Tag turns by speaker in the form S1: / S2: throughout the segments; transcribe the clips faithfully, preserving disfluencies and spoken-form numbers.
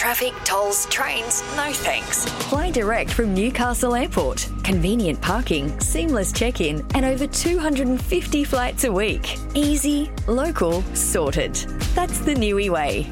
S1: traffic, tolls, trains, no thanks.
S2: Fly direct from Newcastle Airport. Convenient parking, seamless check-in, and over two hundred fifty flights a week. Easy, local, sorted. That's the Niue way.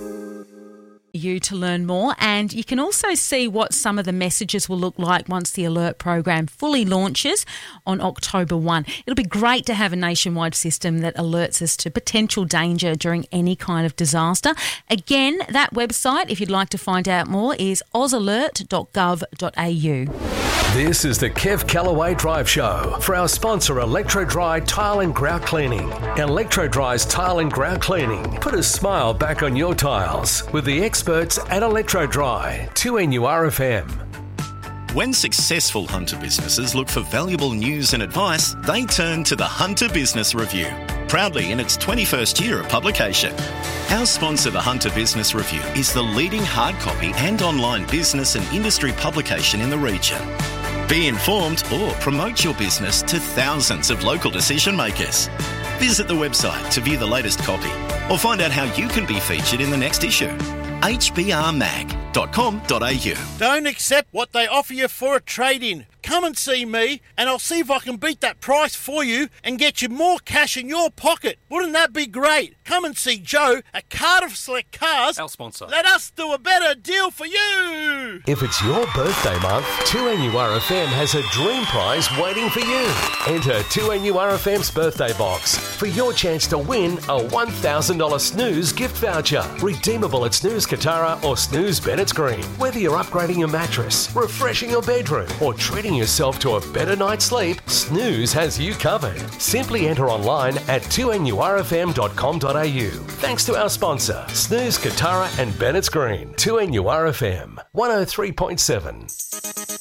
S3: You to learn more, and you can also see what some of the messages will look like once the alert program fully launches on October first. It'll be great to have a nationwide system that alerts us to potential danger during any kind of disaster. Again, that website, if you'd like to find out more, is oz alert dot gov dot a u.
S4: This is the Kev Callaway Drive Show for our sponsor, Electro Dry Tile and Grout Cleaning. Electro Dry's Tile and Grout Cleaning. Put a smile back on your tiles with the experts at Electro Dry. two N U R F M.
S5: When successful Hunter businesses look for valuable news and advice, they turn to the Hunter Business Review, proudly in its twenty-first year of publication. Our sponsor, the Hunter Business Review, is the leading hard copy and online business and industry publication in the region. Be informed or promote your business to thousands of local decision makers. Visit the website to view the latest copy or find out how you can be featured in the next issue. h b r mag dot com dot a u.
S6: Don't accept what they offer you for a trade-in. Come and see me and I'll see if I can beat that price for you and get you more cash in your pocket. Wouldn't that be great? Come and see Joe at Cardiff Select Cars.
S7: Our sponsor.
S6: Let us do a better deal for you.
S4: If it's your birthday month, two N U R F M has a dream prize waiting for you. Enter two N U R F M's birthday box for your chance to win a one thousand dollars Snooze gift voucher. Redeemable at Snooze Katara or Snooze Bennett's Green. Whether you're upgrading your mattress, refreshing your bedroom, or treating yourself to a better night's sleep, Snooze has you covered. Simply enter online at two N U R F M dot com dot a u. Thanks to our sponsor, Snooze Katara and Bennett's Green. two N U R F M one oh three point seven.